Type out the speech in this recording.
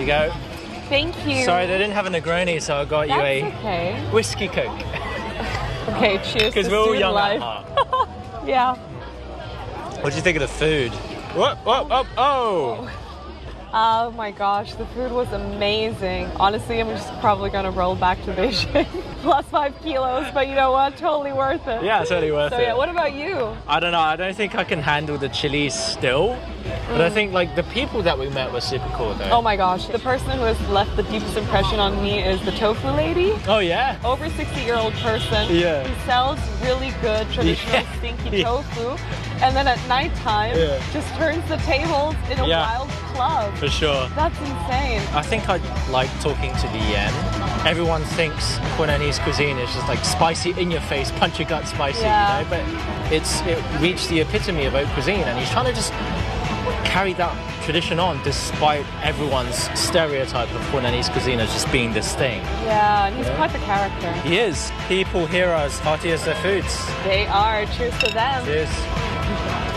go. Thank you. Sorry, they didn't have a Negroni, so I got you a okay. whiskey Coke. Okay, cheers to Because we're all student young life. at heart. Yeah. What do you think of the food? Oh! Oh my gosh, the food was amazing. Honestly, I'm just probably gonna roll back to Beijing. Plus 5 kilos, but you know what? Totally worth it. Yeah, totally worth So it. yeah, what about you? I don't know. I don't think I can handle the chili still. But I think like the people that we met were super cool though. Oh my gosh, the person who has left the deepest impression on me is the tofu lady. Oh yeah? Over 60-year-old person Yeah. who sells really good traditional stinky tofu, and then at nighttime just turns the tables in a wild club. For sure. That's insane. I think I like talking to the Yen. Everyone thinks Huinanese cuisine is just like spicy in your face, punch your gut spicy, you know? But it reached the epitome of haute cuisine, and he's trying to just carry that tradition on despite everyone's stereotype of Huinanese cuisine as just being this thing. Yeah, and he's quite the character. He is. People here are as hearty as their foods. They are. Cheers to them. Cheers.